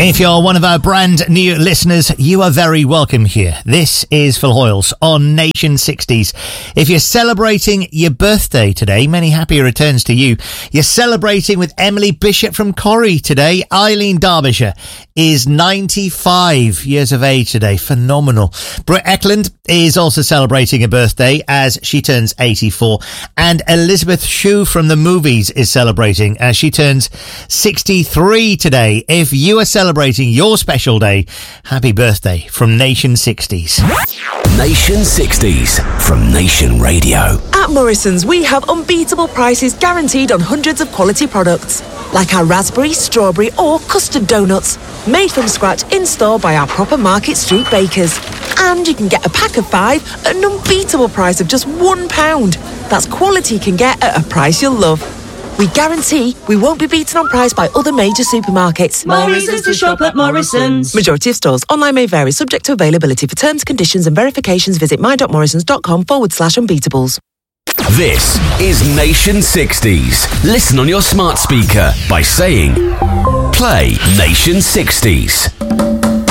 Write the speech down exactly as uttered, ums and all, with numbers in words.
If you're one of our brand new listeners, you are very welcome here. This is Phil Hoyles on Nation sixties. If you're celebrating your birthday today, many happy returns to you. You're celebrating with Emily Bishop from Corrie today. Eileen Derbyshire is ninety-five years of age today. Phenomenal. Britt Eklund is also celebrating a birthday as she turns eighty-four. And Elizabeth Shue from the movies is celebrating as she turns sixty-three today. If you are celebrating your special day, happy birthday from Nation sixties. Nation sixties from Nation Radio. At Morrison's, we have unbeatable prices guaranteed on hundreds of quality products, like our raspberry, strawberry or custard donuts, made from scratch in-store by our proper Market Street bakers. And you can get a pack of five at an unbeatable price of just one pound. That's quality you can get at a price you'll love. We guarantee we won't be beaten on price by other major supermarkets. Morrison's to shop at Morrison's. Majority of stores. Online may vary, subject to availability. For terms, conditions and verifications, visit my.morrisons.com forward slash unbeatables. This is Nation sixties. Listen on your smart speaker by saying, play Nation sixties.